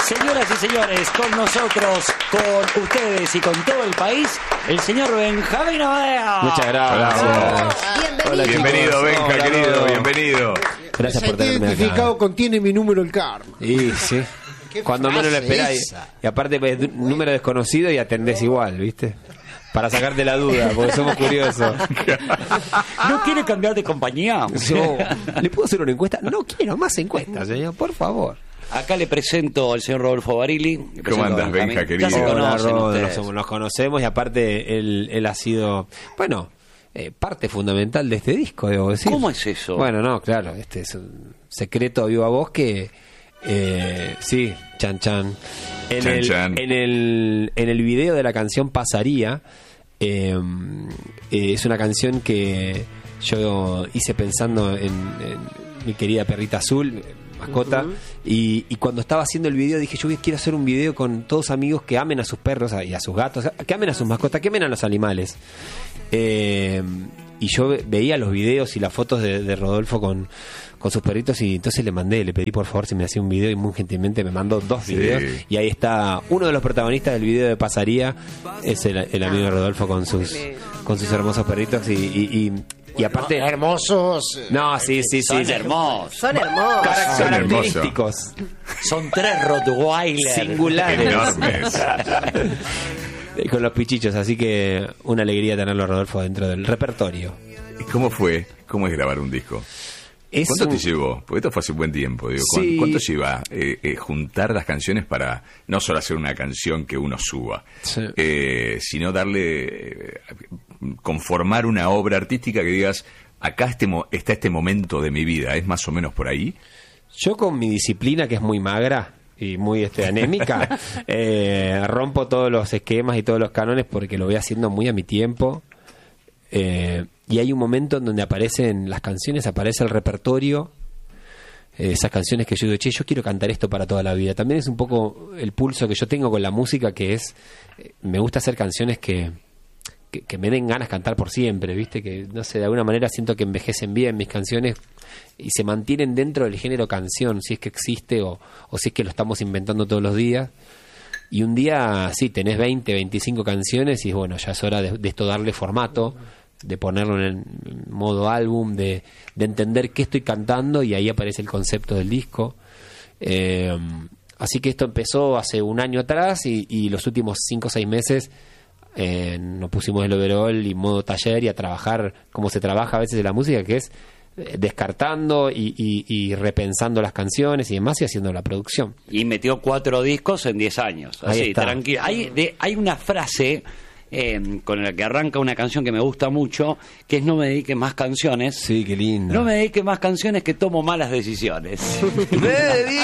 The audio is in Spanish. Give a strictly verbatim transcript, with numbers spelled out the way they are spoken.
Señoras y señores, con nosotros, con ustedes y con todo el país, el señor Benjamín Amadeo. Muchas gracias. Bienvenido. Hola, bienvenido, Benja, Hola, querido, hola. bienvenido. Gracias Se por tenerme identificado acá. contiene mi número el karma. Y sí. ¿Qué Cuando menos lo frase esperáis. esa? Y aparte, pues, un número desconocido y atendés igual, ¿viste? Para sacarte la duda, porque somos curiosos. ¿No quiere cambiar de compañía? Yo, ¿le puedo hacer una encuesta? No quiero más encuestas, señor, por favor. Acá le presento al señor Rodolfo Barili. Le presento ¿Cómo andas, a Benjamín. Benja, querido? Ya se Hola, conocen Rod, ustedes. nos, somos- nos conocemos y aparte él, él ha sido, bueno, eh, parte fundamental de este disco, debo decir. ¿Cómo es eso? Bueno, no, claro, este es un secreto a viva voz que, eh, sí, chan chan. En, Chan, el, chan. en el en el video de la canción Pasaría, eh, eh, es una canción que yo hice pensando en, en mi querida perrita azul, mascota, uh-huh. y, y cuando estaba haciendo el video dije, yo quiero hacer un video con todos amigos que amen a sus perros y a sus gatos, que amen a sus mascotas, que amen a los animales. Eh, y yo ve- veía los videos y las fotos de, de Rodolfo con, con sus perritos y entonces le mandé, le pedí por favor si me hacía un video y muy gentilmente me mandó dos Sí. videos y ahí está uno de los protagonistas del video de Pasaría, es el, el amigo de Rodolfo con sus con sus hermosos perritos y, y, y, y aparte Hermosos. no, sí, sí, sí, Son sí. hermosos. Son hermosos. Carac- Son característicos Son tres Rottweilers. singulares Enormes. Eh, con los pichichos, así que una alegría tenerlo a Rodolfo dentro del repertorio. ¿Y cómo fue? ¿Cómo es grabar un disco? Es ¿Cuánto un- te llevó? Porque esto fue hace un buen tiempo. Digo, ¿cuán- Sí. ¿Cuánto lleva eh, eh, juntar las canciones para no solo hacer una canción que uno suba, Sí. eh, sino darle, eh, conformar una obra artística que digas, acá este mo- está este momento de mi vida, ¿es más o menos por ahí? Yo con mi disciplina, que es muy magra y muy este, anémica, eh, rompo todos los esquemas y todos los cánones porque lo voy haciendo muy a mi tiempo. Eh, y hay un momento en donde aparecen las canciones, aparece el repertorio, eh, esas canciones que yo digo, che, yo quiero cantar esto para toda la vida. También es un poco el pulso que yo tengo con la música, que es, eh, me gusta hacer canciones que, que, que me den ganas de cantar por siempre, ¿viste? Que, no sé, de alguna manera siento que envejecen bien mis canciones y se mantienen dentro del género canción, si es que existe o, o si es que lo estamos inventando todos los días. Y un día, sí, tenés veinte, veinticinco canciones y bueno, ya es hora de, de esto darle formato, de ponerlo en el modo álbum, de, de entender qué estoy cantando y ahí aparece el concepto del disco. Eh, así que esto empezó hace un año atrás y, y los últimos cinco o seis meses eh, nos pusimos el overall y modo taller y a trabajar como se trabaja a veces en la música, que es eh, descartando y, y, y repensando las canciones y demás y haciendo la producción. Y metió cuatro discos en diez años. Ahí Así, está. tranquilo. Hay, de, hay una frase eh, con la que arranca una canción que me gusta mucho, que es no me dedique más canciones. Sí, qué lindo. No me dedique más canciones que tomo malas decisiones. Me dedique